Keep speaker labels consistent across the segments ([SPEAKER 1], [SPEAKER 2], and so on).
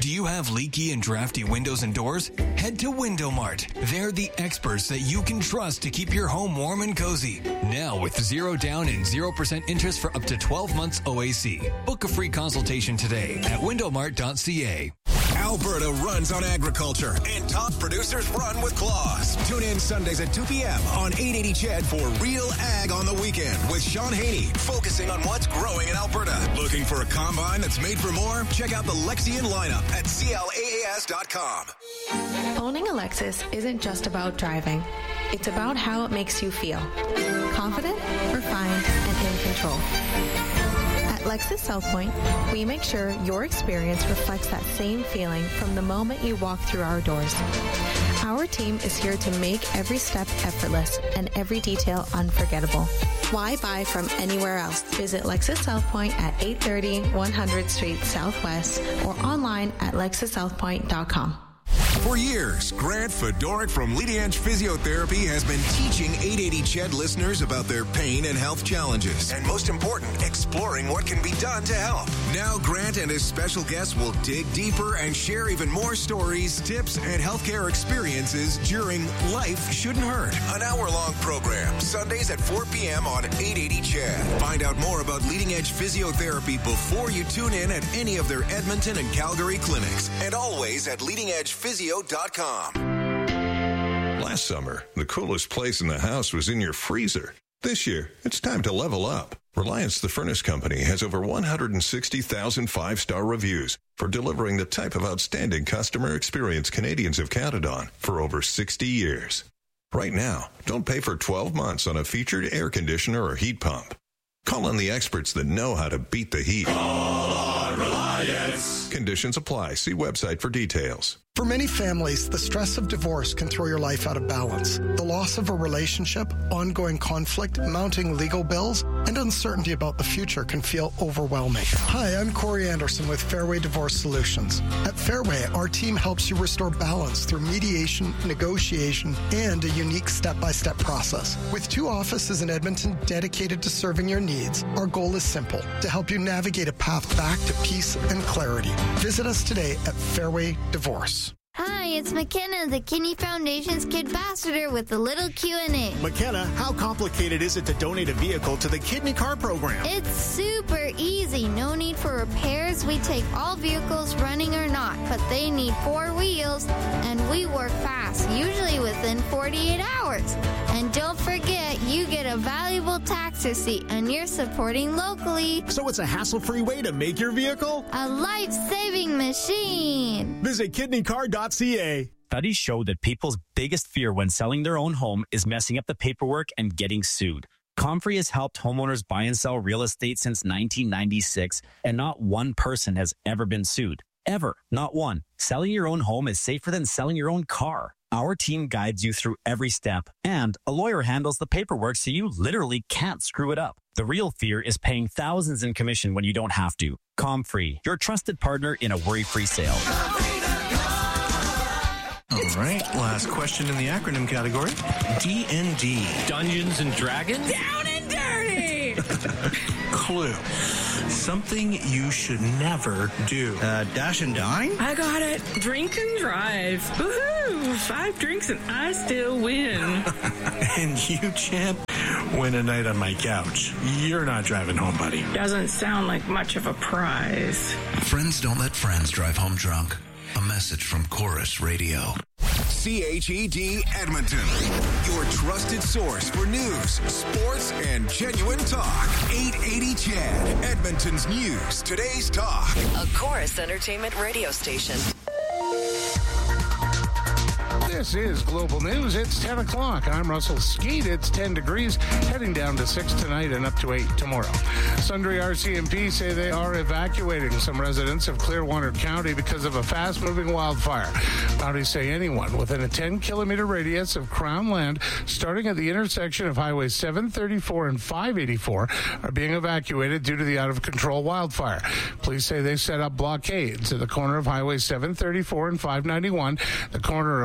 [SPEAKER 1] Do you have leaky and drafty windows and doors? Head to Window Mart. They're the experts that you can trust to keep your home warm and cozy. Now with 0 down and 0% interest for up to 12 months OAC. Book a free consultation today at windowmart.ca.
[SPEAKER 2] Alberta runs on agriculture, and top producers run with Claws. Tune in Sundays at 2 p.m. on 880 CHED for Real Ag on the Weekend with Sean Haney, focusing on what's growing in Alberta. Looking for a combine that's made for more? Check out the Lexion lineup at CLAAS.com.
[SPEAKER 3] Owning a Lexus isn't just about driving. It's about how it makes you feel. Confident, refined, and in control. At Lexus South Point, we make sure your experience reflects that same feeling from the moment you walk through our doors. Our team is here to make every step effortless and every detail unforgettable. Why buy from anywhere else? Visit Lexus South Point at 830 100th Street Southwest or online at lexussouthpoint.com.
[SPEAKER 2] For years, Grant Fedoruk from Leading Edge Physiotherapy has been teaching 880 CHED listeners about their pain and health challenges, and most important, exploring what can be done to help. Now Grant and his special guests will dig deeper and share even more stories, tips, and healthcare experiences during Life Shouldn't Hurt, an hour-long program, Sundays at 4 p.m. on 880 CHED. Find out more about Leading Edge Physiotherapy before you tune in at any of their Edmonton and Calgary clinics, and always at leadingedgephysio.com.
[SPEAKER 4] Last summer, the coolest place in the house was in your freezer. This year, it's time to level up. Reliance the Furnace Company has over 160,000 five-star reviews for delivering the type of outstanding customer experience Canadians have counted on for over 60 years. Right now, don't pay for 12 months on a featured air conditioner or heat pump. Call on the experts that know how to beat the heat.
[SPEAKER 5] Call on Reliance.
[SPEAKER 4] Conditions apply. See website for details.
[SPEAKER 6] For many families, the stress of divorce can throw your life out of balance. The loss of a relationship, ongoing conflict, mounting legal bills, and uncertainty about the future can feel overwhelming. Hi, I'm Corey Anderson with Fairway Divorce Solutions. At Fairway, our team helps you restore balance through mediation, negotiation, and a unique step-by-step process. With 2 offices in Edmonton dedicated to serving your needs, our goal is simple, to help you navigate a path back to peace and clarity. Visit us today at Fairway Divorce.
[SPEAKER 7] Hi, it's McKenna, the Kidney Foundation's Kid Ambassador with a little Q&A.
[SPEAKER 8] McKenna, how complicated is it to donate a vehicle to the Kidney Car Program?
[SPEAKER 7] It's super easy. No need for repairs. We take all vehicles running or not, but they need 4 wheels, and we work fast, usually within 48 hours. And don't forget, you get a valuable tax receipt, and you're supporting locally.
[SPEAKER 8] So it's a hassle-free way to make your vehicle
[SPEAKER 7] a life-saving machine.
[SPEAKER 8] Visit kidneycar.ca.
[SPEAKER 9] Studies show that people's biggest fear when selling their own home is messing up the paperwork and getting sued. Comfrey has helped homeowners buy and sell real estate since 1996, and not one person has ever been sued. Ever. Not one. Selling your own home is safer than selling your own car. Our team guides you through every step, and a lawyer handles the paperwork so you literally can't screw it up. The real fear is paying thousands in commission when you don't have to. Comfrey, your trusted partner in a worry-free sale.
[SPEAKER 10] All right, last question in the acronym category. D&D.
[SPEAKER 11] Dungeons and Dragons?
[SPEAKER 12] Down and dirty!
[SPEAKER 10] Clue. Something you should never do.
[SPEAKER 8] Dash and dine?
[SPEAKER 12] I got it. Drink and drive. Woohoo! 5 drinks and I still win.
[SPEAKER 10] And you, champ, win a night on my couch. You're not driving home, buddy.
[SPEAKER 12] Doesn't sound like much of a prize.
[SPEAKER 13] Friends don't let friends drive home drunk. A message from Chorus Radio.
[SPEAKER 2] CHED Edmonton, your trusted source for news, sports, and genuine talk. 880 CHED, Edmonton's news, today's talk.
[SPEAKER 14] A Chorus Entertainment radio station.
[SPEAKER 15] This is Global News. It's 10 o'clock. I'm Russell Skeet. It's 10 degrees, heading down to 6 tonight and up to 8 tomorrow. Sundry RCMP say they are evacuating some residents of Clearwater County because of a fast-moving wildfire. Authorities say anyone within a 10-kilometer radius of Crown land, starting at the intersection of Highway 734 and 584, are being evacuated due to the out-of-control wildfire. Police say they set up blockades at the corner of Highway 734 and 591, the corner of Cole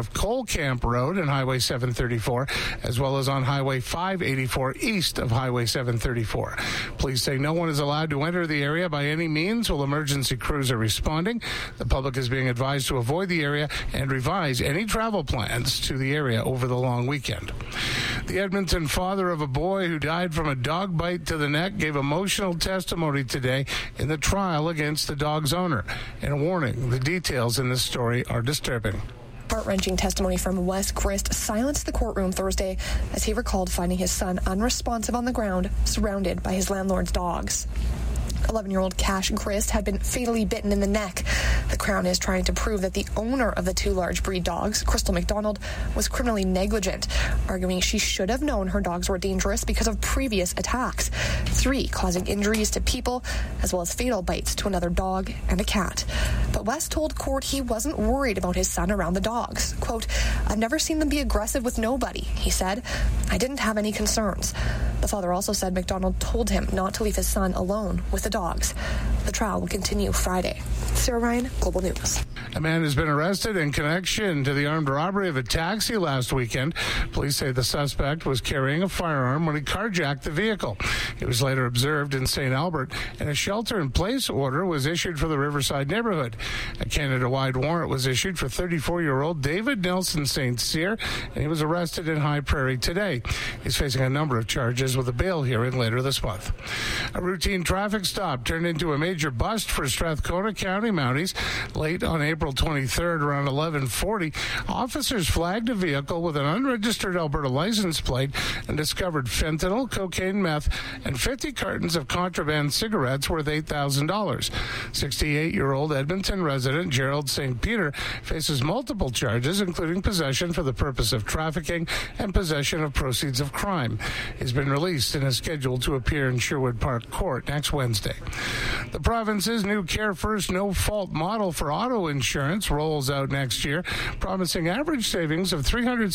[SPEAKER 15] Camp Road and Highway 734, as well as on Highway 584 east of Highway 734. Police say no one is allowed to enter the area by any means while emergency crews are responding. The public is being advised to avoid the area and revise any travel plans to the area over the long weekend. The Edmonton father of a boy who died from a dog bite to the neck gave emotional testimony today in the trial against the dog's owner. And a warning, the details in this story are disturbing.
[SPEAKER 11] Heart-wrenching testimony from Wes Grist silenced the courtroom Thursday as he recalled finding his son unresponsive on the ground, surrounded by his landlord's dogs. 11-year-old Cash Grist had been fatally bitten in the neck. The Crown is trying to prove that the owner of the two large breed dogs, Crystal McDonald, was criminally negligent, arguing she should have known her dogs were dangerous because of previous attacks, 3 causing injuries to people, as well as fatal bites to another dog and a cat. But West told court he wasn't worried about his son around the dogs. Quote, "I've never seen them be aggressive with nobody," he said. "I didn't have any concerns." The father also said McDonald told him not to leave his son alone with the dogs. The trial will continue Friday. Sarah Ryan, Global News.
[SPEAKER 15] A man has been arrested in connection to the armed robbery of a taxi last weekend. Police say the suspect was carrying a firearm when he carjacked the vehicle. He was later observed in St. Albert, and a shelter-in-place order was issued for the Riverside neighborhood. A Canada-wide warrant was issued for 34-year-old David Nelson St. Cyr, and he was arrested in High Prairie today. He's facing a number of charges with a bail hearing later this month. A routine traffic stop turned into a major bust for Strathcona County Mounties. Late on April 23rd, around 11:40, officers flagged a vehicle with an unregistered Alberta license plate and discovered fentanyl, cocaine, meth, and 50 cartons of contraband cigarettes worth $8,000. 68-year-old Edmonton resident Gerald St. Peter faces multiple charges, including possession for the purpose of trafficking and possession of proceeds of crime. He's been released and is scheduled to appear in Sherwood Park Court next Wednesday. The province's new Care First no-fault model for auto insurance rolls out next year, promising average savings of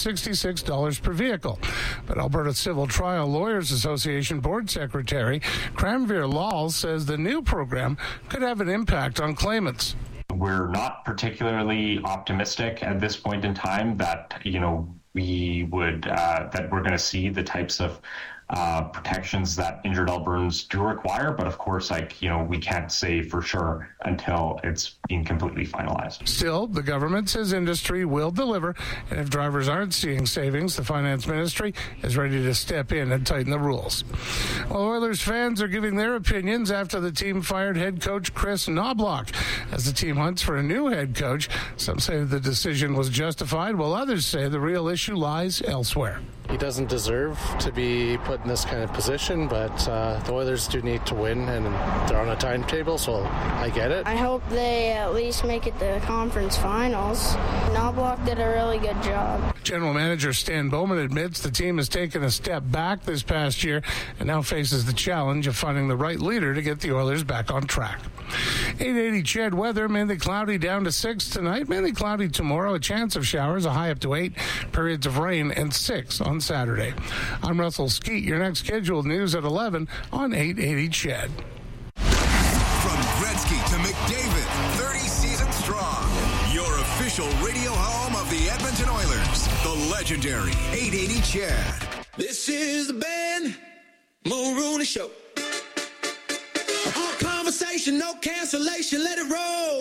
[SPEAKER 15] $366 per vehicle. But Alberta Civil Trial Lawyers Association Board Secretary Cranveer Lal says the new program could have an impact on claimants.
[SPEAKER 16] We're not particularly optimistic at this point in time that, we would, that we're going to see the types of protections that injured Albertans do require. But of course, we can't say for sure until it's been completely finalized.
[SPEAKER 15] Still, the government says industry will deliver. And if drivers aren't seeing savings, the finance ministry is ready to step in and tighten the rules. Well, Oilers fans are giving their opinions after the team fired head coach Chris Knobloch. As the team hunts for a new head coach, some say the decision was justified, while others say the real issue lies elsewhere.
[SPEAKER 17] He doesn't deserve to be put in this kind of position, but the Oilers do need to win, and they're on a timetable, so I get it.
[SPEAKER 18] I hope they at least make it to conference finals. Knobloch did a really good job.
[SPEAKER 15] General Manager Stan Bowman admits the team has taken a step back this past year and now faces the challenge of finding the right leader to get the Oilers back on track. 880 CHED weather, mainly cloudy down to 6 tonight, mainly cloudy tomorrow, a chance of showers, a high up to 8, periods of rain, and 6 on Saturday. I'm Russell Skeet. Your next scheduled news at 11 on 880 CHED.
[SPEAKER 2] From Gretzky to McDavid, 30 seasons strong. Your official radio home of the Edmonton Oilers, the legendary 880 CHED.
[SPEAKER 5] This is the Ben Mulrooney Show. All conversation, no cancellation, let it roll.